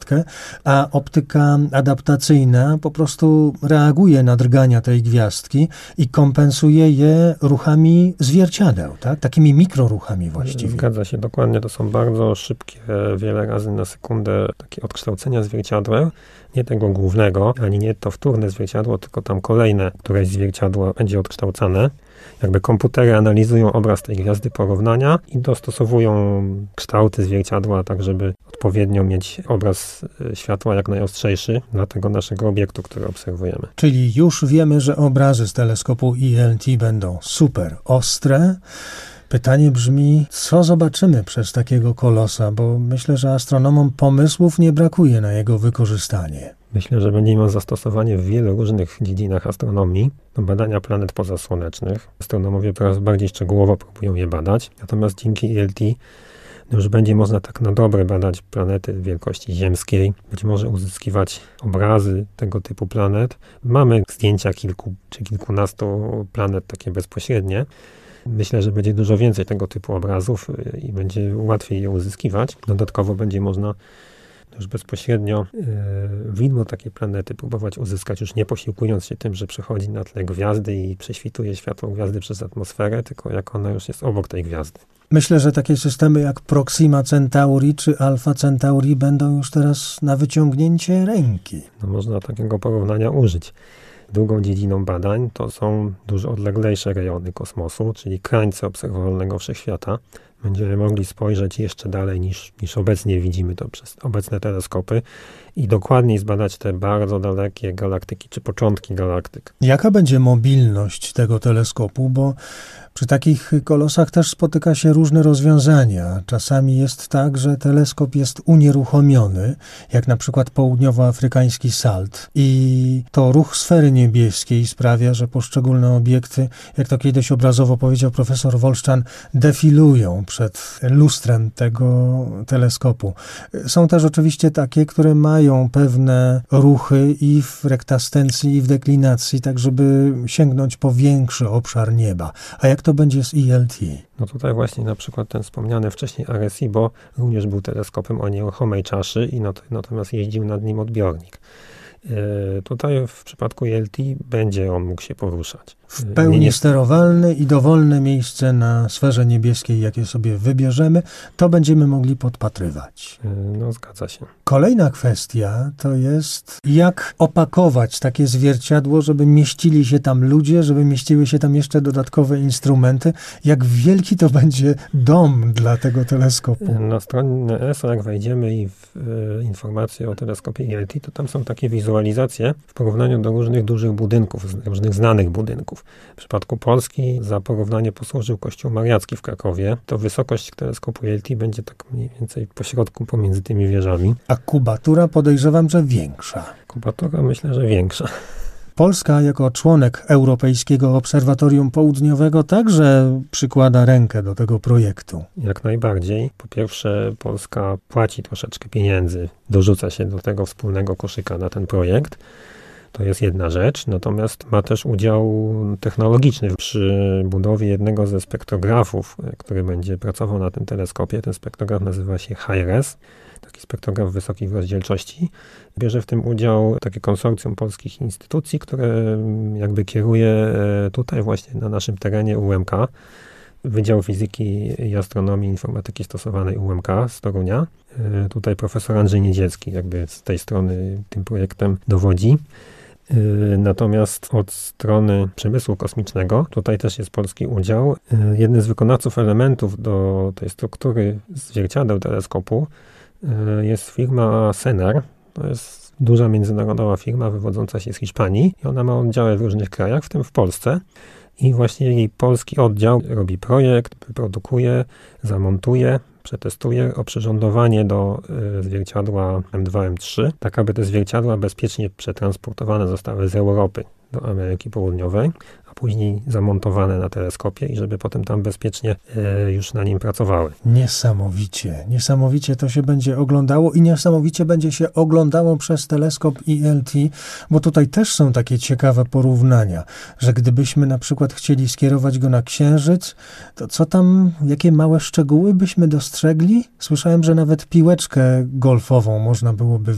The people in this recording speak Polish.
gwiazdkę, a optyka adaptacyjna po prostu reaguje na drgania tej gwiazdki i kompensuje je ruchami zwierciadeł, tak? Takimi mikroruchami właściwie. Zgadza się, dokładnie. To są bardzo szybkie, wiele razy na sekundę takie odkształcenia zwierciadła. Nie tego głównego, ani nie to wtórne zwierciadło, tylko tam kolejne, któreś zwierciadło będzie odkształcane. Jakby komputery analizują obraz tej gwiazdy porównania i dostosowują kształty zwierciadła, tak żeby odpowiednio mieć obraz światła jak najostrzejszy dla tego naszego obiektu, który obserwujemy. Czyli już wiemy, że obrazy z teleskopu ELT będą super ostre. Pytanie brzmi, co zobaczymy przez takiego kolosa, bo myślę, że astronomom pomysłów nie brakuje na jego wykorzystanie. Myślę, że będzie miał zastosowanie w wielu różnych dziedzinach astronomii, do badania planet pozasłonecznych. Astronomowie coraz bardziej szczegółowo próbują je badać, natomiast dzięki ELT już będzie można tak na dobre badać planety wielkości ziemskiej, być może uzyskiwać obrazy tego typu planet. Mamy zdjęcia kilku czy kilkunastu planet takie bezpośrednie. Myślę, że będzie dużo więcej tego typu obrazów i będzie łatwiej je uzyskiwać. Dodatkowo będzie można już bezpośrednio widmo takiej planety próbować uzyskać, już nie posiłkując się tym, że przechodzi na tle gwiazdy i prześwituje światło gwiazdy przez atmosferę, tylko jak ona już jest obok tej gwiazdy. Myślę, że takie systemy jak Proxima Centauri czy Alpha Centauri będą już teraz na wyciągnięcie ręki. No, można takiego porównania użyć. Drugą dziedziną badań to są dużo odleglejsze rejony kosmosu, czyli krańce obserwowalnego wszechświata. Będziemy mogli spojrzeć jeszcze dalej niż obecnie widzimy to przez obecne teleskopy i dokładniej zbadać te bardzo dalekie galaktyki czy początki galaktyk. Jaka będzie mobilność tego teleskopu, bo przy takich kolosach też spotyka się różne rozwiązania. Czasami jest tak, że teleskop jest unieruchomiony, jak na przykład południowoafrykański SALT. I to ruch sfery niebieskiej sprawia, że poszczególne obiekty, jak to kiedyś obrazowo powiedział profesor Wolszczan, defilują przed lustrem tego teleskopu. Są też oczywiście takie, które mają pewne ruchy i w rektascencji, i w deklinacji, tak żeby sięgnąć po większy obszar nieba. A jak to będzie z ELT? No tutaj właśnie na przykład ten wspomniany wcześniej Arecibo również był teleskopem o nieruchomej czaszy i natomiast jeździł nad nim odbiornik. Tutaj w przypadku ELT będzie on mógł się poruszać. W pełni sterowalne i dowolne miejsce na sferze niebieskiej, jakie sobie wybierzemy, to będziemy mogli podpatrywać. No, zgadza się. Kolejna kwestia to jest, jak opakować takie zwierciadło, żeby mieścili się tam ludzie, żeby mieściły się tam jeszcze dodatkowe instrumenty. Jak wielki to będzie dom dla tego teleskopu? Na stronę ESO, jak wejdziemy i w informacje o teleskopie ELT, to tam są takie wizualizacje w porównaniu do różnych dużych budynków, różnych znanych budynków. W przypadku Polski za porównanie posłużył Kościół Mariacki w Krakowie. To wysokość teleskopu ELT będzie tak mniej więcej pośrodku pomiędzy tymi wieżami. A kubatura podejrzewam, że większa. Kubatura myślę, że większa. Polska jako członek Europejskiego Obserwatorium Południowego także przykłada rękę do tego projektu. Jak najbardziej. Po pierwsze, Polska płaci troszeczkę pieniędzy, dorzuca się do tego wspólnego koszyka na ten projekt. To jest jedna rzecz, natomiast ma też udział technologiczny przy budowie jednego ze spektrografów, który będzie pracował na tym teleskopie. Ten spektrograf nazywa się HiRes, taki spektrograf wysokiej rozdzielczości. Bierze w tym udział takie konsorcjum polskich instytucji, które jakby kieruje tutaj właśnie na naszym terenie UMK, Wydział Fizyki i Astronomii Informatyki Stosowanej UMK z Torunia. Tutaj profesor Andrzej Niedzielski jakby z tej strony tym projektem dowodzi. Natomiast od strony przemysłu kosmicznego, tutaj też jest polski udział. Jednym z wykonawców elementów do tej struktury zwierciadeł teleskopu jest firma Senar. To jest duża międzynarodowa firma wywodząca się z Hiszpanii i ona ma oddziały w różnych krajach, w tym w Polsce. I właśnie jej polski oddział robi projekt, wyprodukuje, zamontuje, przetestuje oprzyrządowanie do zwierciadła M2, M3, tak aby te zwierciadła bezpiecznie przetransportowane zostały z Europy do Ameryki Południowej, a później zamontowane na teleskopie i żeby potem tam bezpiecznie już na nim pracowały. Niesamowicie to się będzie oglądało i niesamowicie będzie się oglądało przez teleskop ELT, bo tutaj też są takie ciekawe porównania, że gdybyśmy na przykład chcieli skierować go na Księżyc, to co tam, jakie małe szczegóły byśmy dostrzegli? Słyszałem, że nawet piłeczkę golfową można byłoby